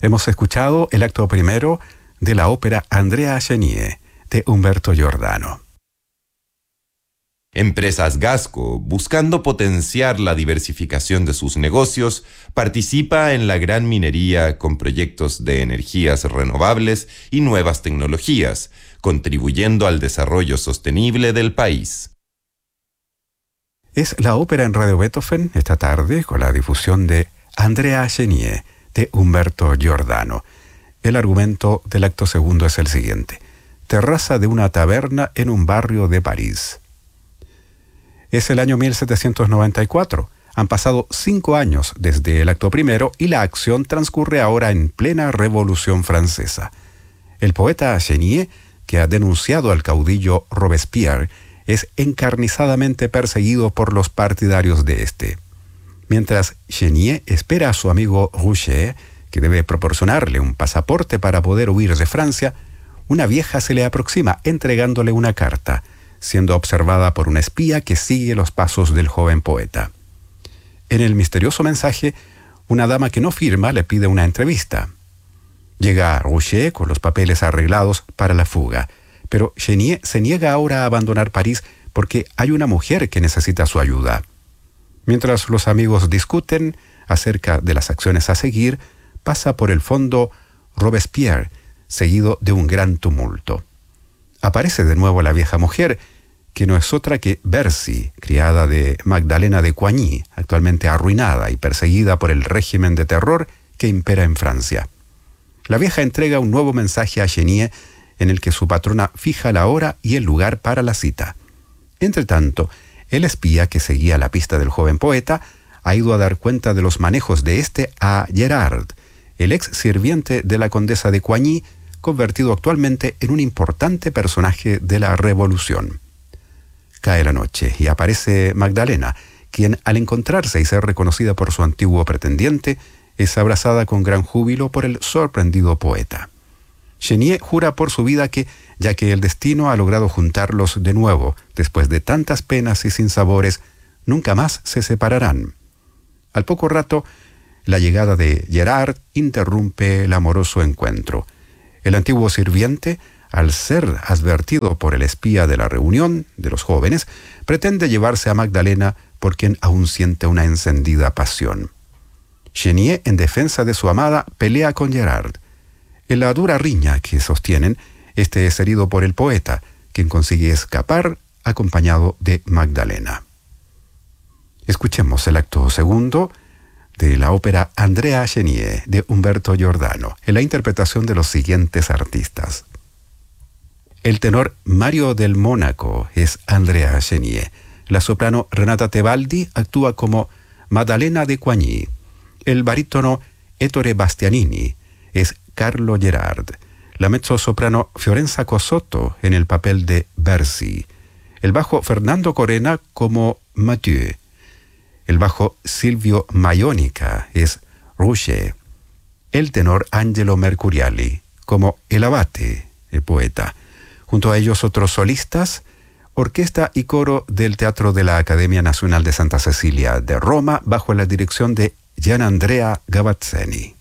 Hemos escuchado el acto primero de la ópera Andrea Chenier, de Humberto Giordano. Empresas Gasco, buscando potenciar la diversificación de sus negocios, participa en la gran minería con proyectos de energías renovables y nuevas tecnologías, contribuyendo al desarrollo sostenible del país. Es la ópera en Radio Beethoven esta tarde con la difusión de Andrea Chenier, de Humberto Giordano. El argumento del acto segundo es el siguiente: terraza de una taberna en un barrio de París. Es el año 1794. Han pasado 5 años desde el acto primero y la acción transcurre ahora en plena Revolución Francesa. El poeta Chenier, que ha denunciado al caudillo Robespierre, es encarnizadamente perseguido por los partidarios de este. Mientras Chenier espera a su amigo Rouget, que debe proporcionarle un pasaporte para poder huir de Francia, una vieja se le aproxima entregándole una carta, siendo observada por un espía que sigue los pasos del joven poeta. En el misterioso mensaje, una dama que no firma le pide una entrevista. Llega Rouget con los papeles arreglados para la fuga, pero Chenier se niega ahora a abandonar París porque hay una mujer que necesita su ayuda. Mientras los amigos discuten acerca de las acciones a seguir, pasa por el fondo Robespierre, seguido de un gran tumulto. Aparece de nuevo la vieja mujer, que no es otra que Bercy, criada de Magdalena de Coigny, actualmente arruinada y perseguida por el régimen de terror que impera en Francia. La vieja entrega un nuevo mensaje a Chenier en el que su patrona fija la hora y el lugar para la cita. Entretanto, el espía que seguía la pista del joven poeta ha ido a dar cuenta de los manejos de este a Gerard, el ex sirviente de la condesa de Coigny, convertido actualmente en un importante personaje de la Revolución. Cae la noche y aparece Magdalena, quien al encontrarse y ser reconocida por su antiguo pretendiente, es abrazada con gran júbilo por el sorprendido poeta. Chenier jura por su vida que, ya que el destino ha logrado juntarlos de nuevo, después de tantas penas y sinsabores, nunca más se separarán. Al poco rato, la llegada de Gerard interrumpe el amoroso encuentro. El antiguo sirviente, al ser advertido por el espía de la reunión de los jóvenes, pretende llevarse a Magdalena por quien aún siente una encendida pasión. Chenier, en defensa de su amada, pelea con Gerard. En la dura riña que sostienen, este es herido por el poeta, quien consigue escapar acompañado de Magdalena. Escuchemos el acto segundo de la ópera Andrea Chenier, de Humberto Giordano, en la interpretación de los siguientes artistas. El tenor Mario del Mónaco es Andrea Chenier. La soprano Renata Tebaldi actúa como Maddalena de Coigny. El barítono Ettore Bastianini es Carlo Gerard. La mezzosoprano Fiorenza Cosotto en el papel de Bercy. El bajo Fernando Corena como Mathieu. El bajo Silvio Maionica es Rouget. El tenor Angelo Mercuriali como el abate, el poeta. Junto a ellos otros solistas, orquesta y coro del Teatro de la Academia Nacional de Santa Cecilia de Roma bajo la dirección de Gianandrea Gavazzeni.